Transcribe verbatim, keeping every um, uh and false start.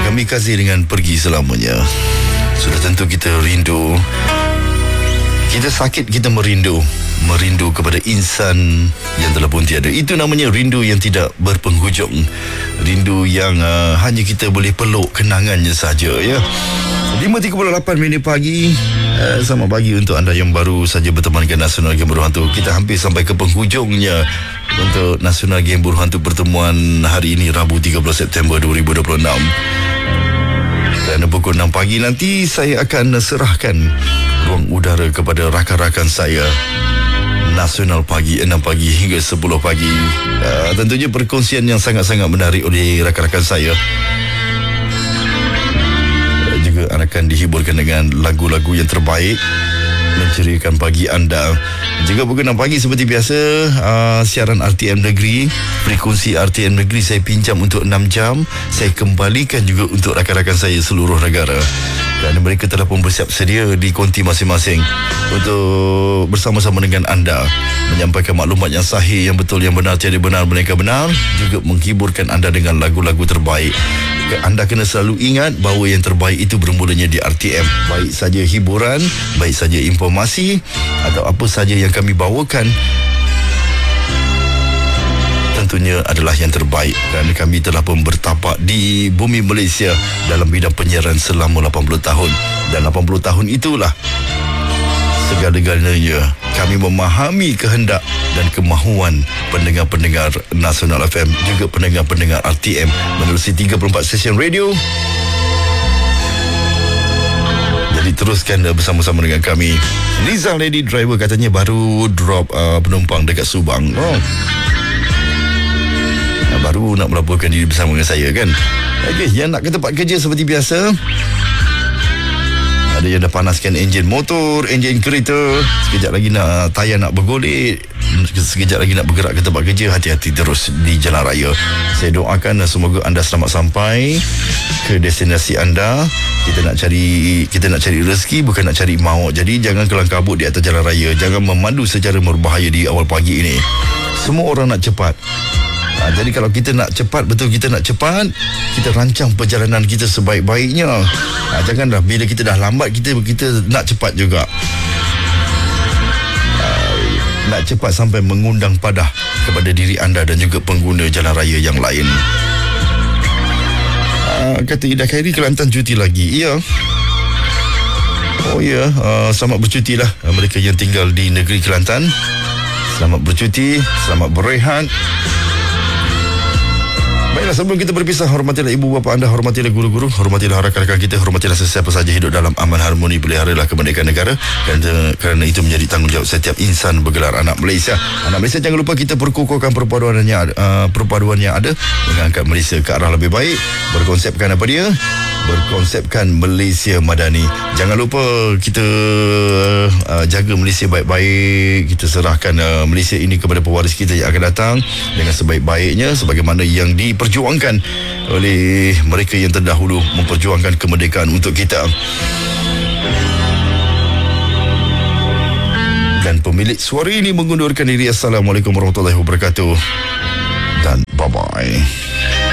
kamikaze dengan pergi selamanya. Sudah tentu kita rindu, kita sakit, kita merindu Merindu kepada insan yang telah pun tiada. Itu namanya rindu yang tidak berpenghujung. Rindu yang uh, hanya kita boleh peluk kenangannya saja, ya. lima tiga puluh lapan minit pagi. uh, Selamat pagi untuk anda yang baru saja berteman dengan Nasional Game Buruh Hantu. Kita hampir sampai ke penghujungnya untuk Nasional Game Buruh Hantu pertemuan hari ini, Rabu tiga belas September dua ribu dua puluh enam. Dan pukul enam pagi nanti saya akan serahkan ruang udara kepada rakan-rakan saya. Nasional pagi, enam pagi hingga sepuluh pagi. uh, Tentunya perkongsian yang sangat-sangat menarik oleh rakan-rakan saya. uh, Juga akan dihiburkan dengan lagu-lagu yang terbaik, menceriakan pagi anda. Juga pukul enam pagi seperti biasa, uh, siaran R T M Negeri, frekuensi R T M Negeri saya pinjam untuk enam jam. Saya kembalikan juga untuk rakan-rakan saya seluruh negara. Dan mereka telah pun bersiap sedia di konti masing-masing untuk bersama-sama dengan anda menyampaikan maklumat yang sahih, yang betul, yang benar, tiada benar, mereka benar. Juga menghiburkan anda dengan lagu-lagu terbaik. Anda kena selalu ingat bahawa yang terbaik itu bermulanya di R T M. Baik saja hiburan, baik saja informasi atau apa saja yang kami bawakan, tentunya adalah yang terbaik. Kerana kami telah pun bertapak di bumi Malaysia dalam bidang penyiaran selama lapan puluh tahun. Dan lapan puluh tahun itulah segala-galanya kami memahami kehendak dan kemahuan pendengar-pendengar Nasional F M, juga pendengar-pendengar R T M menerusi tiga puluh empat stesen radio. Jadi teruskan bersama-sama dengan kami. Rizal Lady Driver katanya baru drop uh, penumpang dekat Subang. Oh, baru nak melaporkan diri bersama dengan saya, kan. Okey, yang nak ke tempat kerja seperti biasa, ada yang dah panaskan enjin motor, enjin kereta, sekejap lagi nak tayar nak bergolek, sekejap lagi nak bergerak ke tempat kerja. Hati-hati terus di jalan raya. Saya doakan semoga anda selamat sampai ke destinasi anda. Kita nak cari kita nak cari rezeki, bukan nak cari maut. Jadi jangan kelang kabut di atas jalan raya, jangan memandu secara berbahaya di awal pagi ini. Semua orang nak cepat. Ha, jadi kalau kita nak cepat, betul kita nak cepat, kita rancang perjalanan kita sebaik-baiknya. Ha, janganlah bila kita dah lambat, kita kita nak cepat juga. Ha, nak cepat sampai mengundang padah kepada diri anda dan juga pengguna jalan raya yang lain. Ha, kata Ida Khairi, Kelantan cuti lagi. Ya. Oh ya, uh, selamat bercutilah mereka yang tinggal di negeri Kelantan. Selamat bercuti, selamat berehat. Baiklah, sebelum kita berpisah, hormatilah ibu bapa anda, hormatilah guru-guru, hormatilah rakan-rakan kita, hormatilah sesiapa saja hidup dalam aman, harmoni, peliharalah kemerdekaan negara. Dan uh, kerana itu menjadi tanggungjawab setiap insan bergelar anak Malaysia. Anak Malaysia, jangan lupa kita perkukuhkan perpaduan yang, uh, perpaduan yang ada, mengangkat Malaysia ke arah lebih baik. Berkonsepkan apa dia? Berkonsepkan Malaysia Madani. Jangan lupa kita uh, jaga Malaysia baik-baik. Kita serahkan uh, Malaysia ini kepada pewaris kita yang akan datang dengan sebaik-baiknya, sebagaimana yang diperjuangkan oleh mereka yang terdahulu memperjuangkan kemerdekaan untuk kita. Dan pemilik suara ini mengundurkan diri. Assalamualaikum warahmatullahi wabarakatuh dan bye-bye.